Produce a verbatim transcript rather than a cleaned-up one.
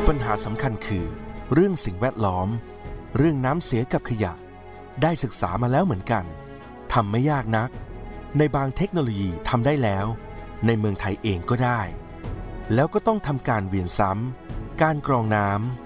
ปัญหาสำคัญคือเรื่องสิ่งแวดล้อมเรื่องน้ำเสียกับขยะได้ศึกษามาแล้วเหมือนกันทำไม่ยากนักในบางเทคโนโลยีทำได้แล้วในเมืองไทยเองก็ได้แล้วก็ต้องทำการเวียนซ้ำการกรองน้ำ